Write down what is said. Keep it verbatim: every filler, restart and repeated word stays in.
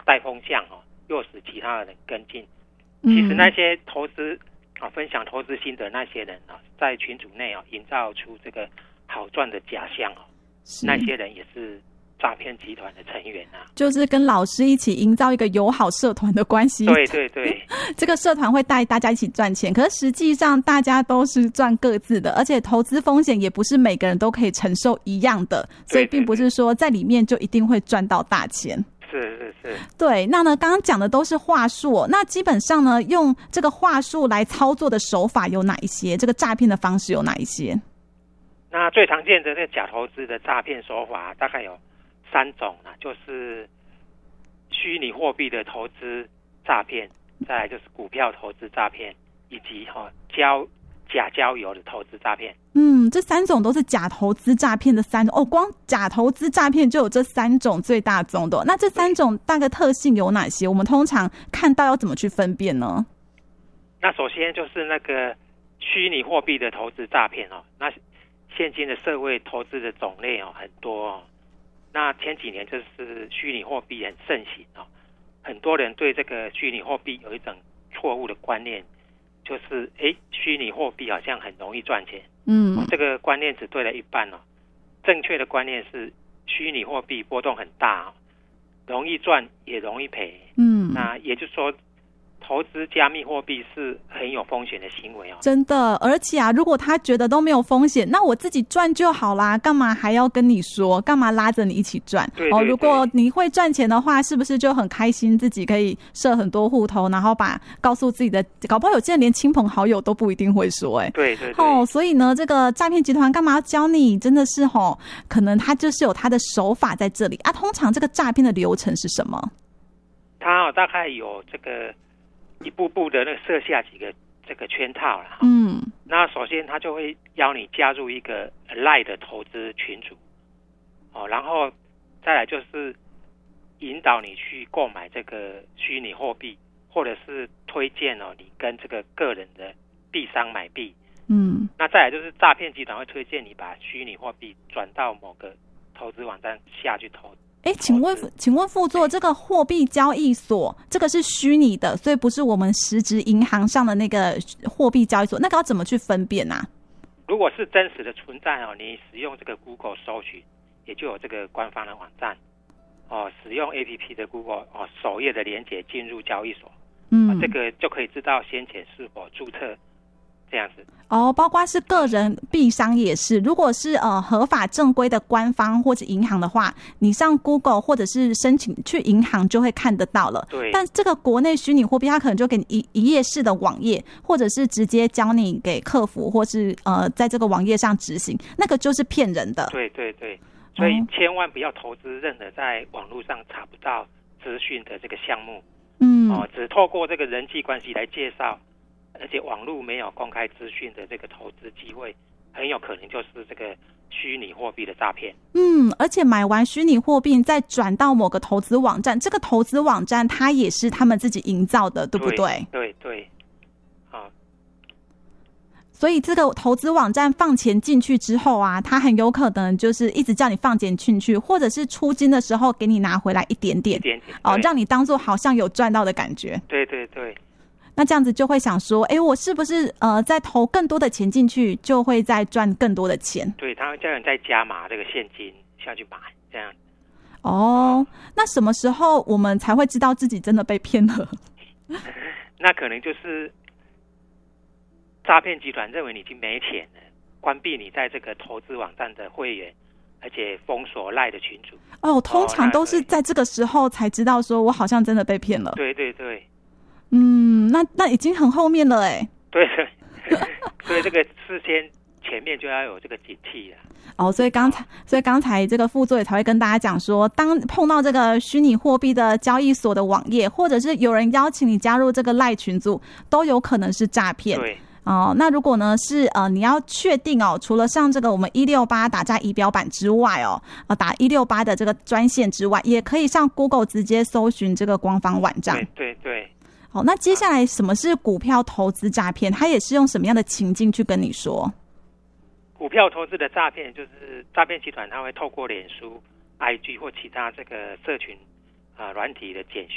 带风向哦，诱使其他的人跟进。其实那些投资啊分享投资心得那些人啊，在群组内啊营造出这个好赚的假象哦，那些人也是诈骗集团的成员啊， 就是跟老师一起营造一个友好社团的关系。 对对对， 这个社团会带大家一起赚钱，可是实际上大家都是赚各自的，而且投资风险也不是每个人都可以承受一样的，所以并不是说在里面就一定会赚到大钱。 是是是， 对。那呢，刚刚讲的都是话术，那基本上呢，用这个话术来操作的手法有哪一些？这个诈骗的方式有哪一些？ 那最常见的那个假投资的诈骗手法大概有三种啊，就是虚拟货币的投资诈骗，再来就是股票投资诈骗，以及哈、哦、交假交友的投资诈骗。 嗯，这三种都是假投资诈骗的三种哦。光假投资诈骗就有这三种最大宗的。那这三种大概特性有哪些？我们通常看到要怎么去分辨呢？ 那首先就是那个虚拟货币的投资诈骗哦，那现今的社会投资的种类哦很多哦。那前几年就是虚拟货币很盛行哦，很多人对这个虚拟货币有一种错误的观念，就是哎，虚拟货币好像很容易赚钱。嗯、哦，这个观念只对了一半哦。正确的观念是，虚拟货币波动很大哦，容易赚也容易赔。嗯，那也就是说，投资加密货币是很有风险的行为哦。 真的，而且啊，如果他觉得都没有风险，那我自己赚就好啦，干嘛还要跟你说？干嘛拉着你一起赚？ 对对对哦， 如果你会赚钱的话，是不是就很开心，自己可以设很多户头，然后把告诉自己的，搞不好有些人连亲朋好友都不一定会说、欸，哎， 对对对。 哦，所以呢，这个诈骗集团干嘛要教你？真的是吼、哦，可能他就是有他的手法在这里啊。通常这个诈骗的流程是什么？ 他、哦、大概有这个。一步步的那个设下几个这个圈套了， 嗯， 那首先他就会邀你加入一个 Line 的投资群组，哦，然后再来就是引导你去购买这个虚拟货币，或者是推荐哦你跟这个个人的币商买币，嗯，那再来就是诈骗集团会推荐你把虚拟货币转到某个投资网站下去投。 哎，请问，请问副座，这个货币交易所这个是虚拟的，所以不是我们实质银行上的那个货币交易所，那个要怎么去分辨啊？ 如果是真实的存在哦，你使用这个 Google 搜寻，也就有这个官方的网站哦，使用 A P P 的 Google 哦首页的连结进入交易所，嗯、哦，这个就可以知道先前是否注册。这样子哦，包括是个人币商也是。如果是呃合法正规的官方或者银行的话，你上 Google 或者是申请去银行就会看得到了。 对。 但这个国内虚拟货币，它可能就给你一一页式的网页，或者是直接教你给客服，或是呃在这个网页上执行，那个就是骗人的。 对对对，所以千万不要投资任何在网络上查不到资讯的这个项目。嗯。哦，只透过这个人际关系来介绍。而且网络没有公开资讯的这个投资机会，很有可能就是这个虚拟货币的诈骗。 嗯，而且买完虚拟货币再转到某个投资网站，这个投资网站它也是他们自己营造的，对不对？ 对对对，啊， 所以这个投资网站放钱进去之后啊，它很有可能就是一直叫你放钱进去，或者是出金的时候给你拿回来一点点， 一点点哦，让你当作好像有赚到的感觉。 对对对。 那这样子就会想说，哎，我是不是呃再投更多的钱进去，就会再赚更多的钱？ 对，他会叫人再加码这个现金下去买，这样。 哦，那什么时候我们才会知道自己真的被骗了？ 那可能就是诈骗集团认为你已经没钱了，关闭你在这个投资网站的会员，而且封锁赖的群组。 哦，通常都是在这个时候才知道说我好像真的被骗了。 对对对。 嗯，那那已经很后面了哎。 对，所以这个事先前面就要有这个警惕了。 哦，所以刚才，所以刚才这个副座也才会跟大家讲说，当碰到这个虚拟货币的交易所的网页，或者是有人邀请你加入这个赖群组，都有可能是诈骗。 对。 哦，那如果呢是呃你要确定哦，除了上这个我们一六八打诈仪表板之外哦，呃打一六八的这个专线之外，也可以上 Google 直接搜寻这个官方网站。 对对对。 好，那接下来什么是股票投资诈骗？它也是用什么样的情境去跟你说？ 股票投资的诈骗就是诈骗集团，他会透过脸书、I G 或其他这个社群啊软体的简